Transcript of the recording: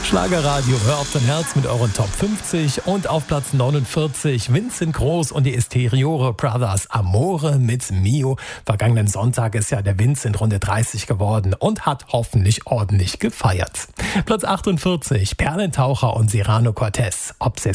Schlagerradio, hör auf dein Herz mit euren Top 50 und auf Platz 49 Vincent Groß und die Esteriore Brothers Amore mit Mio. Vergangenen Sonntag ist ja der Vincent Runde 30 geworden und hat hoffentlich ordentlich gefeiert. Platz 48 Perlentaucher und Cyrano Cortez, Obsession.